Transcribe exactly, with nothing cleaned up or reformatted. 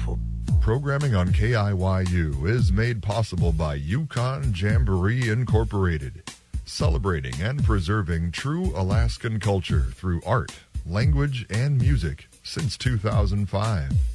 beautiful. Programming on K I Y U is made possible by Yukon Jamboree Incorporated, celebrating and preserving true Alaskan culture through art, language, and music since two thousand five.